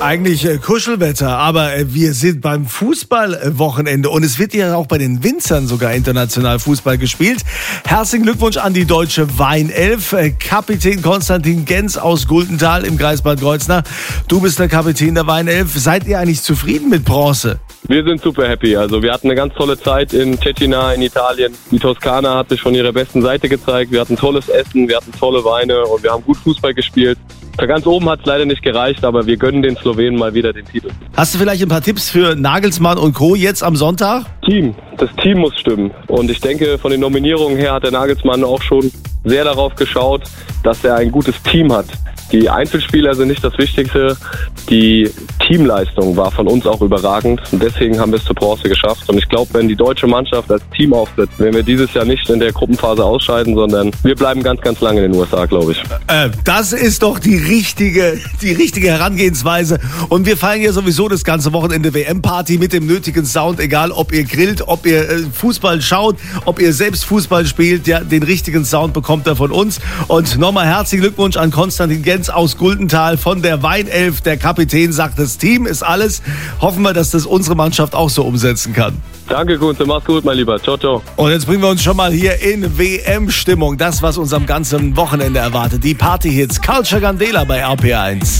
Eigentlich Kuschelwetter, aber wir sind beim Fußballwochenende und es wird ja auch bei den Winzern sogar international Fußball gespielt. Herzlichen Glückwunsch an die deutsche Weinelf. Kapitän Konstantin Genz aus Guldenthal im Kreis Bad Kreuznach. Du bist der Kapitän der Weinelf. Seid ihr eigentlich zufrieden mit Bronze? Wir sind super happy. Also wir hatten eine ganz tolle Zeit in Cecina in Italien. Die Toskana hat sich von ihrer besten Seite gezeigt. Wir hatten tolles Essen, wir hatten tolle Weine und wir haben gut Fußball gespielt. Für ganz oben hat es leider nicht gereicht, aber wir gönnen den Slowenen mal wieder den Titel. Hast du vielleicht ein paar Tipps für Nagelsmann und Co. jetzt am Sonntag? Das Team muss stimmen. Und ich denke, von den Nominierungen her hat der Nagelsmann auch schon sehr darauf geschaut, dass er ein gutes Team hat. Die Einzelspieler sind nicht das Wichtigste. Die Teamleistung war von uns auch überragend. Und deswegen haben wir es zur Bronze geschafft. Und ich glaube, wenn die deutsche Mannschaft als Team auftritt, werden wir dieses Jahr nicht in der Gruppenphase ausscheiden, sondern wir bleiben ganz, ganz lange in den USA, glaube ich. Das ist doch die richtige Herangehensweise. Und wir feiern ja sowieso das ganze Wochenende WM-Party mit dem nötigen Sound. Egal, ob ihr grillt, ob ihr Fußball schaut, ob ihr selbst Fußball spielt. Ja, den richtigen Sound bekommt er von uns. Und nochmal herzlichen Glückwunsch an Konstantin Genz aus Guldenthal von der Weinelf. Der Kapitän sagt, das Team ist alles. Hoffen wir, dass das unsere Mannschaft auch so umsetzen kann. Danke, Kunze. Mach's gut, mein Lieber. Ciao, ciao. Und jetzt bringen wir uns schon mal hier in WM-Stimmung. Das, was uns am ganzen Wochenende erwartet. Die Partyhits Culture Candela bei RPA 1.